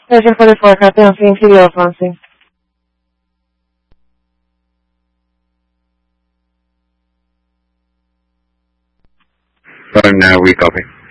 Station 44, Captain Fleeing City of Lansing. Phone now, we copy.